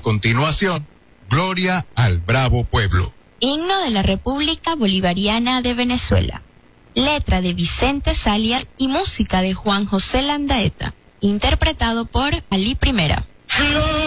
continuación, Gloria al Bravo Pueblo. Himno de la República Bolivariana de Venezuela. Letra de Vicente Salias y música de Juan José Landaeta. Interpretado por Ali Primera.